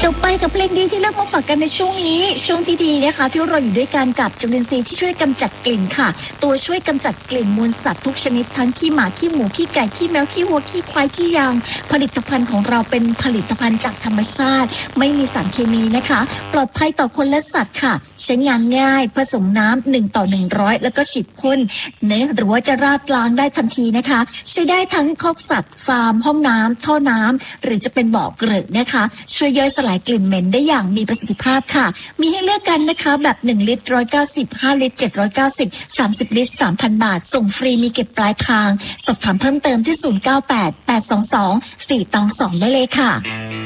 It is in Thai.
จบไปกับเพลงดีที่เลือกมาฝากกันในช่วงนี้ช่วงที่ดีนะคะที่เราอยู่ด้วยกันกับจุลินทรีย์ที่ช่วยกำจัดกลิ่นค่ะตัวช่วยกำจัดกลิ่นมูลสัตว์ทุกชนิดทั้งขี้หมาขี้หมูขี้ไก่ขี้แมวขี้วัวขี้ควายขี้ยางผลิตภัณฑ์ของเราเป็นผลิตภัณฑ์จากธรรมชาติไม่มีสารเคมีนะคะปลอดภัยต่อคนและสัตว์ค่ะใช้งานง่ายผสมน้ำ1:100แล้วก็ฉีดพ่นเนะหรือว่าจะราดล้างได้ทันทีนะคะใช้ได้ทั้งคอกสัตว์ฟาร์มห้องน้ำท่อน้ำหรือจะเป็นบ่อเกลอะนะคะช่วยย่อยสลายกลิ่นเหม็นได้อย่างมีประสิทธิภาพค่ะมีให้เลือกกันนะคะแบบ1ลิตร190 5ลิตร790 30ลิตร 3,000 บาทส่งฟรีมีเก็บปลายทางสอบถามเพิ่มเติมที่0988222422ได้เลยค่ะ